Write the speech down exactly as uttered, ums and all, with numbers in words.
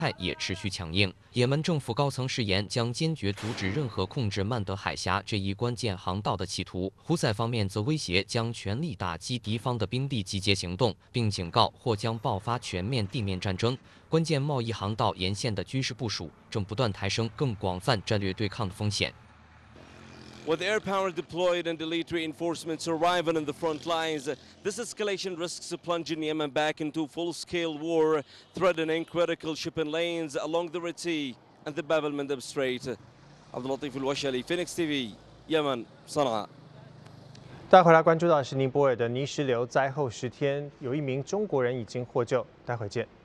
态也持续强硬。也门政府高层誓言将坚决阻止任何控制曼德海峡这一关键航道的企图。胡塞方面则威胁将全力打击敌方的兵力集结行动，并警告或将爆发全面地面战争。关键贸易航道沿线的军事部署正不断抬升更广泛战略对抗的风险。 With air power deployed and elite reinforcements arriving in the front lines, this escalation risks plunging Yemen back into full-scale war, threatening critical shipping lanes along the Red Sea and the Bab el-Mandeb Strait. عبد اللطيف الوشلي, Phoenix T V, Yemen, صنعاء. 带回来关注到是尼泊尔的泥石流灾后十天，有一名中国人已经获救。待会见。